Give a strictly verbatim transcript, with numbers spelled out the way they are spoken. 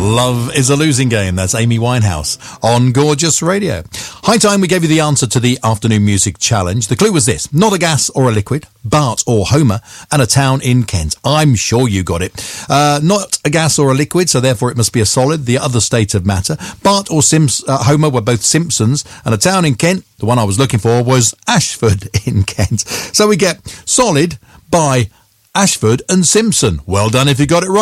Love is a Losing Game. That's Amy Winehouse on Gorgeous Radio. High time we gave you the answer to the afternoon music challenge. The clue was this: not a gas or a liquid, Bart or Homer, and a town in Kent. I'm sure you got it. Uh, not a gas or a liquid, so therefore it must be a solid, the other state of matter. Bart or Sims, uh, Homer were both Simpsons, and a town in Kent, the one I was looking for, was Ashford in Kent. So we get solid by Ashford and Simpson. Well done if you got it right.